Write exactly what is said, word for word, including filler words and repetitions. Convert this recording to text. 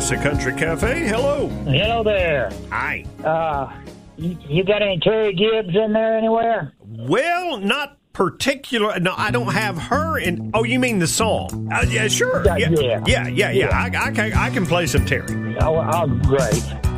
Classic Country Cafe. Hello. Hello there. Hi. Uh, you, you got any Terry Gibbs in there anywhere? Well, not particular. No, I don't have her in. Oh, you mean the song? Uh, yeah, sure. Yeah, Yeah, yeah, yeah, yeah. yeah. yeah. I, I, can, I can play some Terry. Oh, oh great.